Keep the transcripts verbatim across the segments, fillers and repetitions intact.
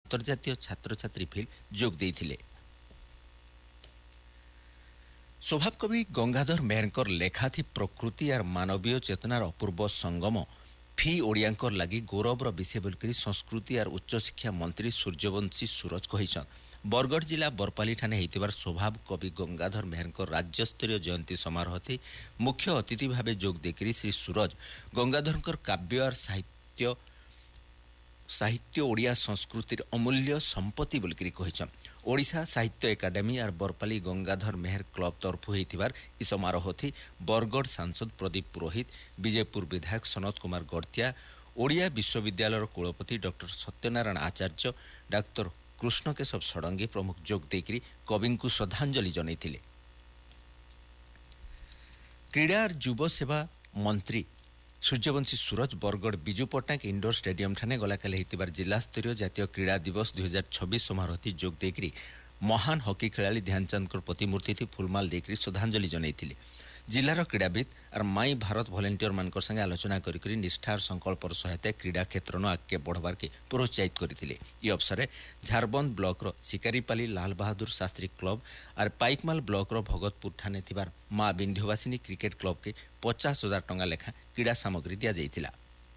अंतर्जातीय छात्र छात्री फिल जोग देइथिले। स्वभाव कवि गंगाधर मेहरकर लेखाथी प्रकृति और मानवीय चेतनार अपूर्व संगम फी ओडियांकर लगी गौरवर विषय बोलकर संस्कृति और उच्च शिक्षा मंत्री सूर्यवंशी सूरज कहिछन। बरगढ़ जिला बरपाली ठाने हेतिबार स्वभाव कवि गंगाधर मेहरकर राज्यस्तरीय जयंती समारोह थी मुख्य अतिथि भाव जोग देकरी श्री सूरज गंगाधरकर काव्य और साहित्य साहित्य ओडिया संस्कृतिर अमूल्य संपत्ति बोलकर कहिछन। ओडिशा साहित्य एकाडेमी और बरपाली गंगाधर मेहर क्लब तरफ होइतिबार इ समारोह थी बरगढ़ सांसद प्रदीप पुरोहित, विजयपुर विधायक सनत कुमार गड़तिया, ओडिया विश्वविद्यालय कुलपति डॉक्टर सत्यनारायण आचार्य, डाक्तर कृष्णकेशव षडंगी प्रमुख जोग देकरी कवि को श्रद्धांजलि जनैथिले। क्रीड़ा और युव सेवा मंत्री सूर्यवंशी सूरज बरगढ़ बिजू पट्टनायक इंडोर स्टेडियम ठाने गलाकाले हेतिबार जिला स्तरीय जातीय क्रीड़ा दिवस दुई हजार छब्बीस समारोह जोग देकरी महान हॉकी खिलाड़ी ध्यानचंद प्रतिमूर्ति थी फुलमाल देकरी श्रद्धांजलि जनैथिले। जिलार क्रीड़ाविद और माई भारत भलेंटियर मान संगे आलोचना करी निष्ठा और संकल्पर सहायता क्रीड़ा क्षेत्र न आगे बढ़वार के प्रोत्साहित करते। ये अवसर झारबंद ब्लॉक शिकारीपाली लाल बहादुर शास्त्री क्लब और पाइकमाल ब्लॉक भगतपुर ठाने थिबार माँ विंध्यवासिनी क्रिकेट क्लब के पचास हजार टंका लेखा क्रीड़ा सामग्री दि जाइथिला।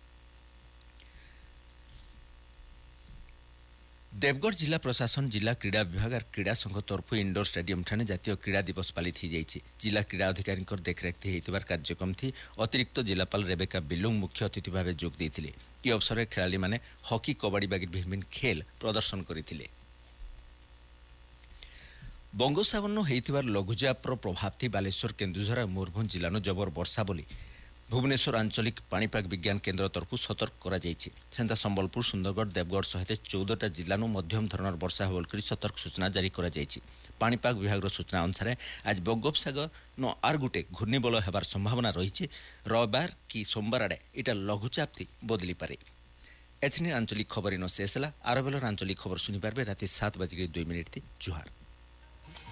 देवगढ़ जिला प्रशासन जिला क्रीड़ा विभाग और क्रीड़ा संघ तरफ इंडोर स्टेडियम ठाने जातीय क्रीड़ा दिवस पालित हो जाइए। जिला क्रीड़ा अधिकारी देखरेख होइतिबार कार्यक्रम थी अतिरिक्त जिलापाल रेबेका बिलुंग मुख्य अतिथि भाव जोग देइथिले। ये अवसर खेलाड़ी माने हॉकी कबाड़ी बागी विभिन्न खेल प्रदर्शन करथिले। बंगोपसागरनु होइतिबार लघुचापर प्रभाव थी बालेश्वर केन्दुझर और मयूरभंज जिलानो जबर वर्षा बोली भुवनेश्वर आंचलिक पाणीपाग विज्ञान केन्द्र तरफ सतर्क करा जाइछि। सेंता संबलपुर सुंदरगढ़ देवगढ़ सहित चौदह जिलानु मध्यम धरणर वर्षा होल करी सतर्क सूचना जारी करा जाइछि। पाणीपाग विभाग सूचना अनुसार आज बंगोपसागर न आर गुटे घूर्णिबलय हेबार संभावना रही रविवार कि सोमवार आड़े इटा लघुचाप थी बदली पारे। एथने आंचलिक खबर इन शेष है। आर बेलर आंचलिक खबर सुनी पारबे राति सात बजे दुई मिनिट थी। जुहार।